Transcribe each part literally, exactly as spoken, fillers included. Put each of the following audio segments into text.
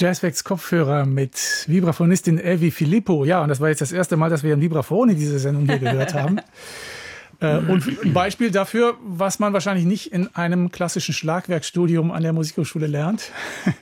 Jazzwax Kopfhörer mit Vibraphonistin Elvi Filippo. Ja, und das war jetzt das erste Mal, dass wir ein Vibraphon in dieser Sendung hier gehört haben. äh, und ein Beispiel dafür, was man wahrscheinlich nicht in einem klassischen Schlagwerkstudium an der Musikhochschule lernt.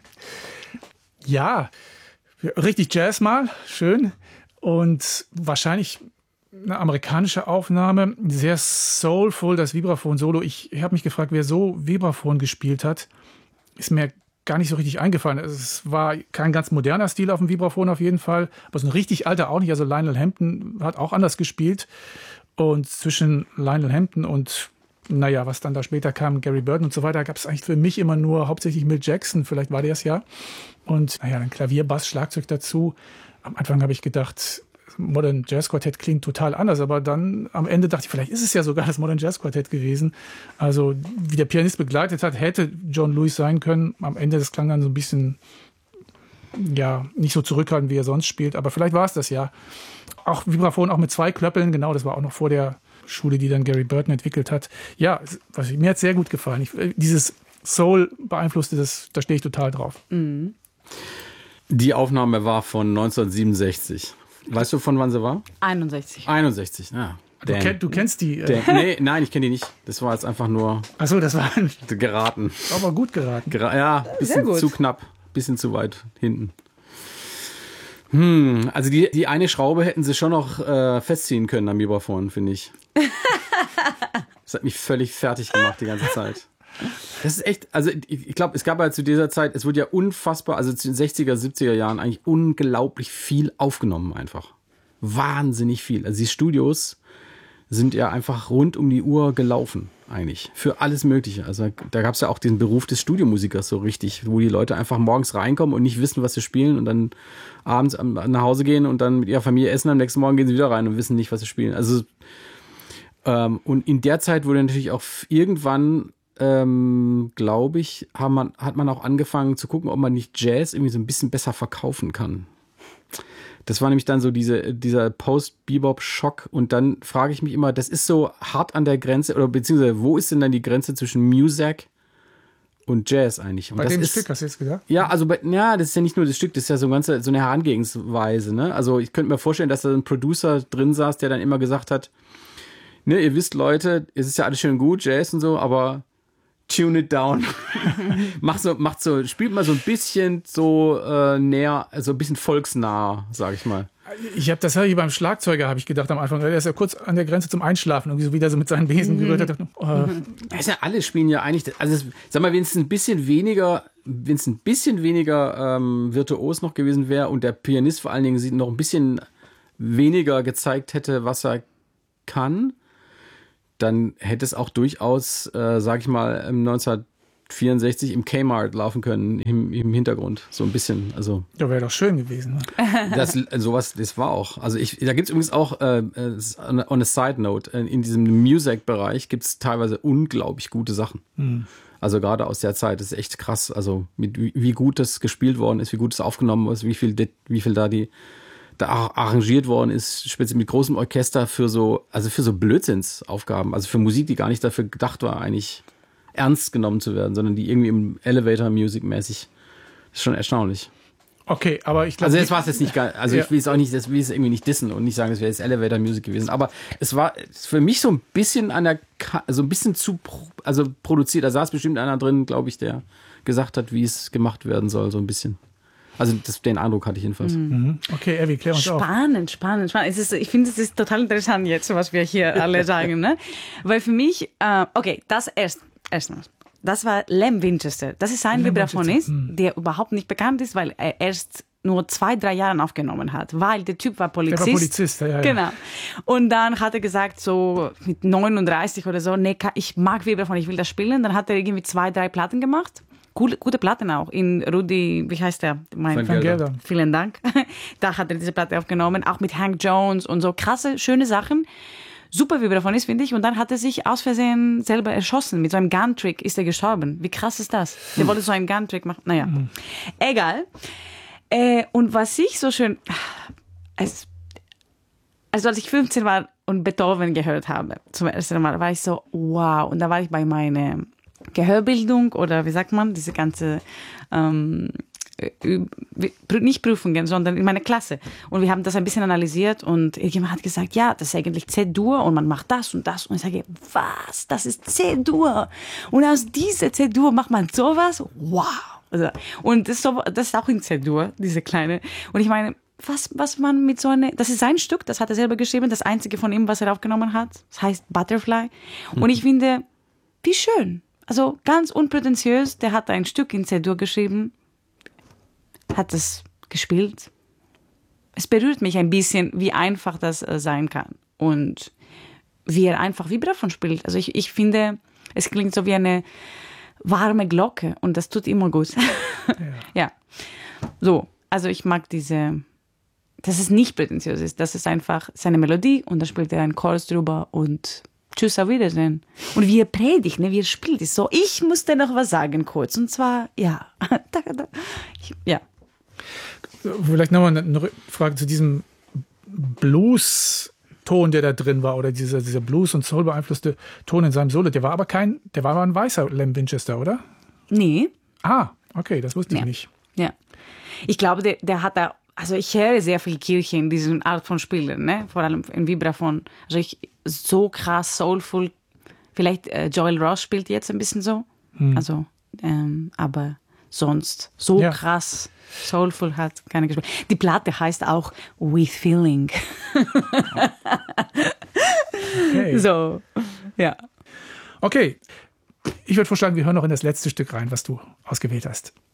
Ja, richtig Jazz mal, schön. Und wahrscheinlich eine amerikanische Aufnahme, sehr soulful, das Vibraphon-Solo. Ich, ich habe mich gefragt, wer so Vibraphon gespielt hat. Ist mir gar nicht so richtig eingefallen. Es war kein ganz moderner Stil auf dem Vibraphon auf jeden Fall, aber so ein richtig alter auch nicht. Also Lionel Hampton hat auch anders gespielt. Und zwischen Lionel Hampton und, naja, was dann da später kam, Gary Burton und so weiter, gab es eigentlich für mich immer nur hauptsächlich Milt Jackson, vielleicht war der es ja. Und naja, dann Klavier, Bass, Schlagzeug dazu. Am Anfang habe ich gedacht, Modern Jazz Quartett klingt total anders, aber dann am Ende dachte ich, vielleicht ist es ja sogar das Modern Jazz Quartett gewesen. Also wie der Pianist begleitet hat, hätte John Lewis sein können. Am Ende, das klang dann so ein bisschen, ja, nicht so zurückhaltend, wie er sonst spielt, aber vielleicht war es das ja. Auch Vibraphon, auch mit zwei Klöppeln, genau, das war auch noch vor der Schule, die dann Gary Burton entwickelt hat. Ja, was, mir hat es sehr gut gefallen. Ich, dieses Soul beeinflusste, das, da stehe ich total drauf. Mhm. Die Aufnahme war von neunzehnhundertsiebenundsechzig. Weißt du, von wann sie war? einundsechzig. einundsechzig, ja. Du, kenn, du kennst die? Äh nee, nein, ich kenne die nicht. Das war jetzt einfach nur Ach so, das war geraten. Aber gut geraten. Gera- ja, bisschen zu knapp, bisschen zu weit hinten. Hm, also die, die eine Schraube hätten sie schon noch äh, festziehen können am Vibraphon, finde ich. Das hat mich völlig fertig gemacht die ganze Zeit. Das ist echt, also ich, ich glaube, es gab ja zu dieser Zeit, es wurde ja unfassbar, also zu den sechziger, siebziger Jahren eigentlich unglaublich viel aufgenommen einfach. Wahnsinnig viel. Also die Studios sind ja einfach rund um die Uhr gelaufen eigentlich. Für alles Mögliche. Also da gab es ja auch den Beruf des Studiomusikers so richtig, wo die Leute einfach morgens reinkommen und nicht wissen, was sie spielen und dann abends nach Hause gehen und dann mit ihrer Familie essen, am nächsten Morgen gehen sie wieder rein und wissen nicht, was sie spielen. Also ähm, und in der Zeit wurde natürlich auch irgendwann Ähm, glaube ich, hat man, hat man auch angefangen zu gucken, ob man nicht Jazz irgendwie so ein bisschen besser verkaufen kann. Das war nämlich dann so diese, dieser Post-Bebop-Schock und dann frage ich mich immer, das ist so hart an der Grenze, oder beziehungsweise wo ist denn dann die Grenze zwischen Music und Jazz eigentlich? Und bei das dem ist, Stück hast du jetzt gesagt? Ja, also bei, ja, das ist ja nicht nur das Stück, das ist ja so, ganz, so eine Herangehensweise. Ne? Also ich könnte mir vorstellen, dass da ein Producer drin saß, der dann immer gesagt hat, ne, ihr wisst Leute, es ist ja alles schön gut, Jazz und so, aber tune it down. macht so, macht so, spielt mal so ein bisschen so äh, näher, also ein bisschen volksnah, sag ich mal. Ich habe das hier beim Schlagzeuger, habe ich gedacht am Anfang, der ist ja kurz an der Grenze zum Einschlafen, irgendwie so wieder so mit seinen Besen mhm. gerührt hat. Äh. Also alle spielen ja eigentlich, also es, sag mal, wenn es ein bisschen weniger, wenn es ein bisschen weniger ähm, virtuos noch gewesen wäre und der Pianist vor allen Dingen noch ein bisschen weniger gezeigt hätte, was er kann, dann hätte es auch durchaus, äh, sag ich mal, neunzehnhundertvierundsechzig im Kmart laufen können, im, im Hintergrund, so ein bisschen. Also ja, wäre doch schön gewesen. Ne? Das, sowas, das war auch. Also ich, da gibt es übrigens auch, äh, on a side note, in diesem Music-Bereich gibt es teilweise unglaublich gute Sachen. Mhm. Also gerade aus der Zeit, das ist echt krass. Also mit, wie, wie gut das gespielt worden ist, wie gut es aufgenommen ist, wie viel, wie viel da die da arrangiert worden ist, speziell mit großem Orchester für so, also für so Blödsinnsaufgaben, also für Musik, die gar nicht dafür gedacht war, eigentlich ernst genommen zu werden, sondern die irgendwie im Elevator-Music mäßig, ist schon erstaunlich. Okay, aber ich glaube... Also jetzt war es jetzt nicht geil, also ja. ich will es auch nicht, das will es irgendwie nicht dissen und nicht sagen, es wäre jetzt Elevator-Music gewesen, aber es war für mich so ein bisschen an der, so ein bisschen zu, also produziert, da saß bestimmt einer drin, glaube ich, der gesagt hat, wie es gemacht werden soll, so ein bisschen. Also das, den Eindruck hatte ich jedenfalls. Mhm. Okay, Elvi, klär uns auf. Spannend, spannend, spannend. Es ist, ich finde, es ist total interessant jetzt, was wir hier alle sagen. Ne? Weil für mich, äh, okay, das erst, erstmal, das war Lem Winchester. Das ist ein Vibraphonist, mhm. der überhaupt nicht bekannt ist, weil er erst nur zwei, drei Jahre aufgenommen hat, weil der Typ war Polizist. Der war Polizist, ja, ja. Genau. Und dann hat er gesagt, so mit neununddreißig oder so, nee, ich mag Vibraphon, ich will das spielen. Dann hat er irgendwie zwei, drei Platten gemacht. Cool, gute Platten auch. In Rudi, wie heißt der? Mein Van Gelder. Vielen Dank. Da hat er diese Platte aufgenommen, auch mit Hank Jones und so krasse, schöne Sachen. Super Vibraphonist, finde ich. Und dann hat er sich aus Versehen selber erschossen. Mit so einem Gun-Trick ist er gestorben. Wie krass ist das? Der wollte so einen Gun-Trick machen. Naja, mhm. egal. Äh, und was ich so schön... Als, also als ich fünfzehn war und Beethoven gehört habe, zum ersten Mal, war ich so, wow. Und da war ich bei meiner Gehörbildung oder wie sagt man, diese ganze ähm, nicht Prüfungen, sondern in meiner Klasse. Und wir haben das ein bisschen analysiert und irgendjemand hat gesagt, ja, das ist eigentlich C-Dur und man macht das und das. Und ich sage, was? Das ist C-Dur. Und aus dieser C-Dur macht man sowas? Wow. Also, und das ist, so, das ist auch in C-Dur, diese kleine. Und ich meine, was, was man mit so einer, das ist sein Stück, das hat er selber geschrieben, das einzige von ihm, was er aufgenommen hat. Das heißt Butterfly. Und ich finde, wie schön. Also ganz unprätentiös, der hat ein Stück in C-Dur geschrieben, hat es gespielt. Es berührt mich ein bisschen, wie einfach das äh, sein kann. Und wie er einfach Vibraphon spielt. Also ich, ich finde, es klingt so wie eine warme Glocke und das tut immer gut. Ja. Ja. So, also ich mag diese, dass es nicht prätentiös ist. Das ist einfach seine Melodie und da spielt er einen Chorus drüber und tschüss, auf Wiedersehen. Und wie er predigt, ne, wie er spielt, ist so, ich muss dir noch was sagen kurz. Und zwar, ja. Ja. Vielleicht nochmal eine Frage zu diesem Blues-Ton, der da drin war, oder dieser, dieser Blues- und Soul beeinflusste Ton in seinem Solo. Der war aber kein, der war aber ein weißer Lem Winchester, oder? Nee. Ah, okay, das wusste ja. ich nicht. Ja. Ich glaube, der, der hat da, also ich höre sehr viel Kirche in diesen Art von Spielen, ne? Vor allem in Vibraphon. Also ich, so krass, soulful. Vielleicht äh, Joel Ross spielt jetzt ein bisschen so. Hm. Also, ähm, aber sonst so ja. krass soulful hat keiner gespielt. Die Platte heißt auch With Feeling. Okay. So, ja. Okay, ich würde vorschlagen, wir hören noch in das letzte Stück rein, was du ausgewählt hast.